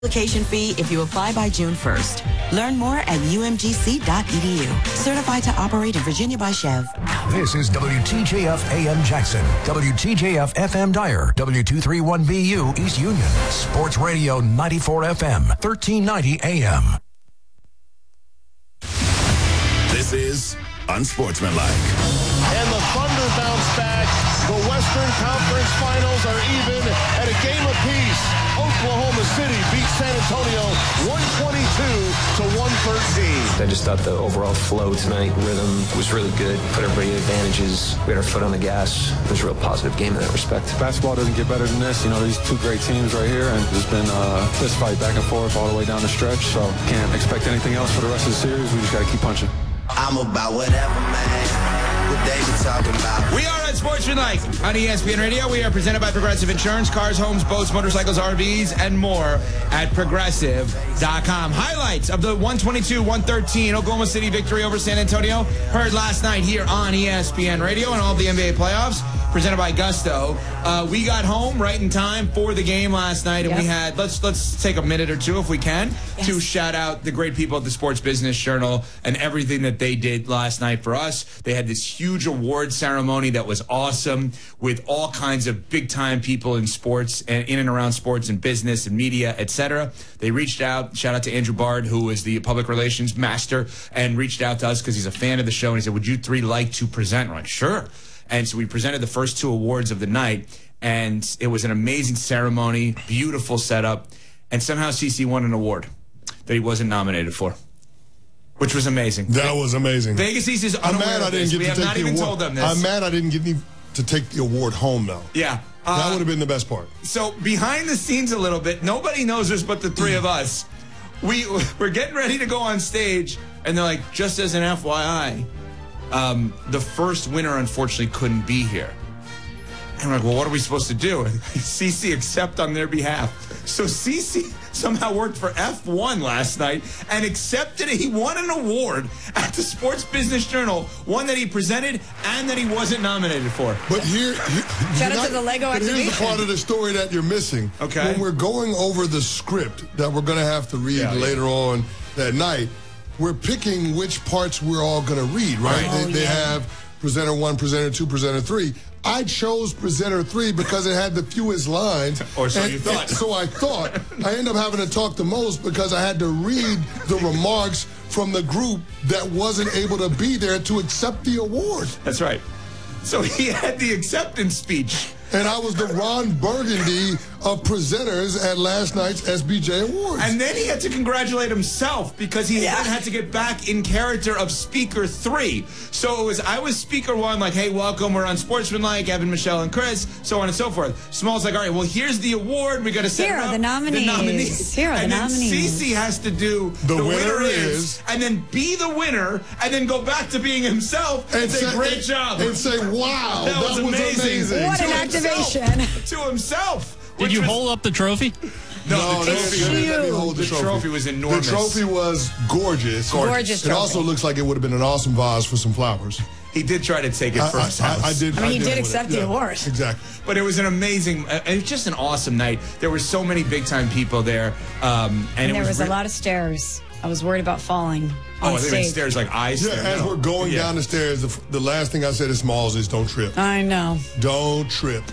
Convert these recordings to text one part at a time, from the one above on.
Application fee if you apply by June 1st. Learn more at umgc.edu. Certified to operate in Virginia by Chev. This is WTJF AM Jackson, WTJF FM Dyer, W231BU East Union, Sports Radio 94 FM, 1390 AM. This is Unsportsmanlike. And the Thunder bounce back. The Western Conference Finals are even at a game apiece. Oklahoma City beat San Antonio 122-113. I just thought the overall flow tonight, rhythm was really good. Put everybody at advantages. We had our foot on the gas. It was a real positive game in that respect. Basketball doesn't get better than this. You know, these two great teams right here, and there's been a fist fight back and forth all the way down the stretch, so can't expect anything else for the rest of the series. We just got to keep punching. I'm about whatever, man. What they be talking about. We are Unsportsmanlike on ESPN Radio. We are presented by Progressive Insurance, cars, homes, boats, motorcycles, RVs, and more at Progressive.com. Highlights of the 122-113 Oklahoma City victory over San Antonio heard last night here on ESPN Radio and all of the NBA playoffs. Presented by Gusto. We got home right in time for the game last night, and we had, let's take a minute or two if we can to shout out the great people at the Sports Business Journal and everything that they did last night for us. They had this huge award ceremony that was awesome with all kinds of big-time people in sports and in and around sports and business and media, etc. They reached out, shout out to Andrew Bard, who is the public relations master, and reached out to us because he's a fan of the show, and he said, would you three like to present? We're like, sure. And so we presented the first two awards of the night, and it was an amazing ceremony, beautiful setup, and somehow CC won an award that he wasn't nominated for, which was amazing. That was amazing. Vegas East is unaware of this. We have not even told them this. I'm mad I didn't get to take the award home, though. Yeah. That would have been the best part. So behind the scenes a little bit, nobody knows this but the three of us. We're getting ready to go on stage, and they're like, just as an FYI, the first winner, unfortunately, couldn't be here. And we're like, well, what are we supposed to do? And CC accept on their behalf. So CC somehow worked for F1 last night and accepted it. He won an award at the Sports Business Journal, one that he presented and that he wasn't nominated for. But shout out to the Lego activation. Here's the part of the story that you're missing. Okay. When we're going over the script that we're going to have to read later on that night, we're picking which parts we're all going to read, right? They have presenter 1, presenter 2, presenter 3. I chose presenter 3 because it had the fewest lines. Or so you thought. So I thought. I ended up having to talk the most because I had to read the remarks from the group that wasn't able to be there to accept the award. That's right. So he had the acceptance speech. And I was the Ron Burgundy of presenters at last night's SBJ Awards. And then he had to congratulate himself because he then had to get back in character of Speaker 3. So I was Speaker 1, like, hey, welcome, we're on Sportsmanlike, Evan, Michelle, and Chris, so on and so forth. Small's like, all right, well, here's the award. We got to set Here it up. are the nominees. Here are the nominees. And then CC has to do the winner is, and then be the winner, and then go back to being himself and say, great job. And say, wow, that was amazing. What an activation. To himself. Did you hold up the trophy? No, the trophy was enormous. The trophy was gorgeous. Gorgeous It trophy. also looks like it would have been an awesome vase for some flowers. He did try to take it for his house. I did. I mean, he did accept the award. Exactly. But it was an amazing, it was just an awesome night. There were so many big-time people there. And there was a lot of stairs. I was worried about falling on they stage. went stairs like ice. Yeah, as we're going down the stairs, the last thing I said to Smalls is don't trip. I know. Don't trip.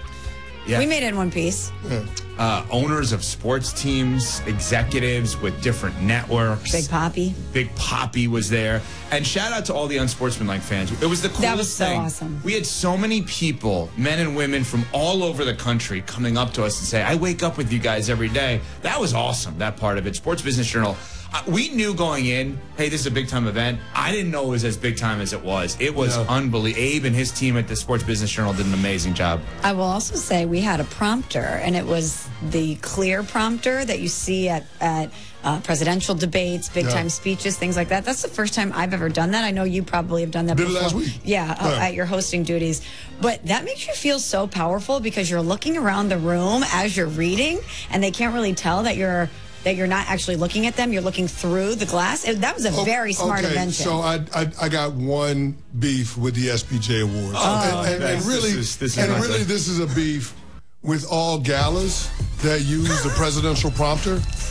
Yeah. We made it in one piece. Yeah. Owners of sports teams, executives with different networks. Big Poppy. Big Poppy was there. And shout out to all the Unsportsmanlike fans. It was the coolest thing. That was so awesome. We had so many people, men and women from all over the country, coming up to us and say, I wake up with you guys every day. That was awesome, that part of it. Sports Business Journal. We knew going in, hey, this is a big-time event. I didn't know it was as big-time as it was. It was unbelievable. Abe and his team at the Sports Business Journal did an amazing job. I will also say we had a prompter, and it was the clear prompter that you see at presidential debates, big-time speeches, things like that. That's the first time I've ever done that. I know you probably have done that before. Did it last week. At your hosting duties. But that makes you feel so powerful because you're looking around the room as you're reading, and they can't really tell that you're not actually looking at them. You're looking through the glass. That was a very smart invention. So I got one beef with the SBJ Awards. Oh, and really, this is a beef with all galas that use the presidential prompter,